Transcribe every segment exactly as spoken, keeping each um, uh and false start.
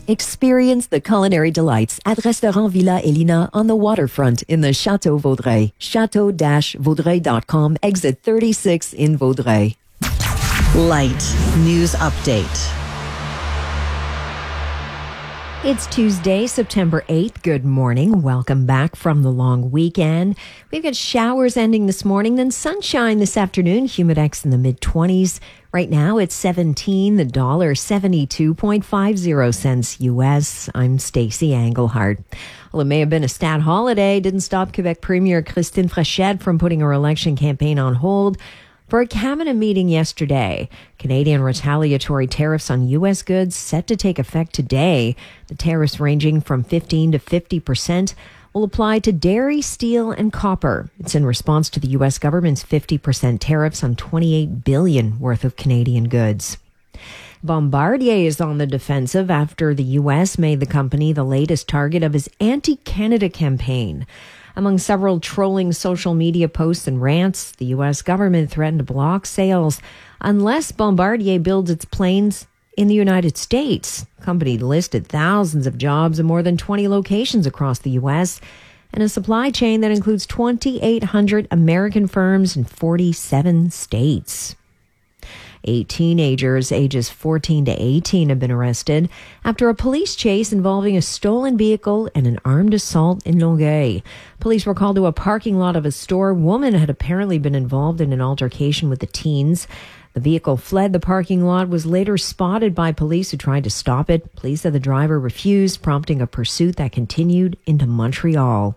Experience the culinary delights at Restaurant Villa Elina on the waterfront in the Château Vaudreuil. chateau dash vaudreuil dot com, exit thirty-six in Vaudreuil. Light News Update. It's Tuesday, September eighth. Good morning. Welcome back from the long weekend. We've got showers ending this morning, then sunshine this afternoon. Humidex in the mid-twenties. Right now it's seventeen, the dollar seventy-two point five zero cents U S. I'm Stacey Englehart. Well, it may have been a stat holiday. Didn't stop Quebec Premier Christine Frechette from putting her election campaign on hold. For a cabinet meeting yesterday, Canadian retaliatory tariffs on U S goods set to take effect today. The tariffs ranging from fifteen to fifty percent will apply to dairy, steel, and copper. It's in response to the U S government's fifty percent tariffs on twenty-eight billion dollars worth of Canadian goods. Bombardier is on the defensive after the U S made the company the latest target of his anti-Canada campaign. Among several trolling social media posts and rants, the U S government threatened to block sales unless Bombardier builds its planes in the United States. The company listed thousands of jobs in more than twenty locations across the U S and a supply chain that includes twenty-eight hundred American firms in forty-seven states. Eight teenagers ages fourteen to eighteen have been arrested after a police chase involving a stolen vehicle and an armed assault in Longueuil. Police were called to a parking lot of a store. A woman had apparently been involved in an altercation with the teens. The vehicle fled the parking lot, was later spotted by police who tried to stop it. Police said the driver refused, prompting a pursuit that continued into Montreal.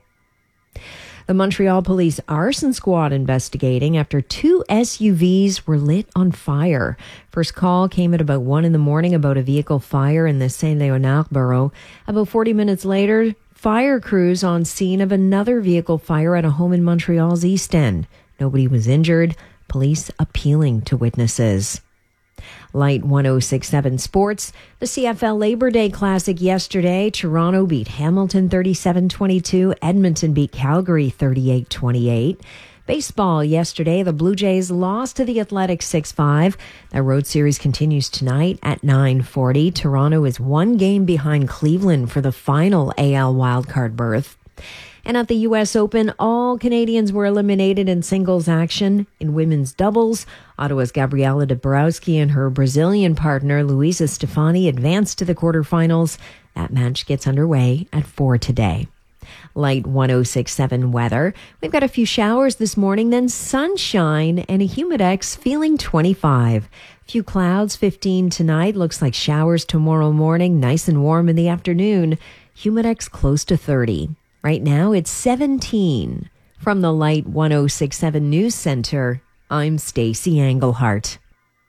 The Montreal Police Arson Squad investigating after two S U Vs were lit on fire. First call came at about one in the morning about a vehicle fire in the Saint Leonard borough. About forty minutes later, fire crews on scene of another vehicle fire at a home in Montreal's East End. Nobody was injured. Police appealing to witnesses. Light one oh six point seven Sports. The C F L Labor Day Classic yesterday. Toronto beat Hamilton thirty-seven twenty-two. Edmonton beat Calgary thirty-eight twenty-eight. Baseball yesterday. The Blue Jays lost to the Athletics six five. That road series continues tonight at nine forty. Toronto is one game behind Cleveland for the final A L wildcard berth. And at the U S Open, all Canadians were eliminated in singles action. In women's doubles, Ottawa's Gabriela Dabrowski and her Brazilian partner, Luisa Stefani, advanced to the quarterfinals. That match gets underway at four today. Light one oh six point seven weather. We've got a few showers this morning, then sunshine and a humidex feeling twenty-five. Few clouds, fifteen tonight. Looks like showers tomorrow morning, nice and warm in the afternoon. Humidex close to thirty. Right now, it's seventeen. From the Light one oh six point seven News Center, I'm Stacey Englehart.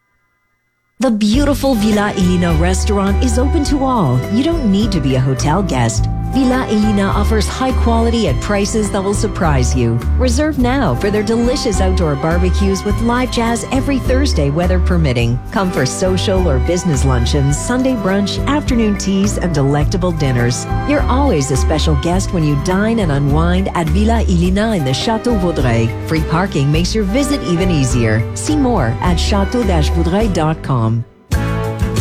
The beautiful Villa Elina restaurant is open to all. You don't need to be a hotel guest. Villa Elina offers high quality at prices that will surprise you. Reserve now for their delicious outdoor barbecues with live jazz every Thursday, weather permitting. Come for social or business luncheons, Sunday brunch, afternoon teas, and delectable dinners. You're always a special guest when you dine and unwind at Villa Elina in the Château Vaudreuil. Free parking makes your visit even easier. See more at chateau dash vaudreuil dot com.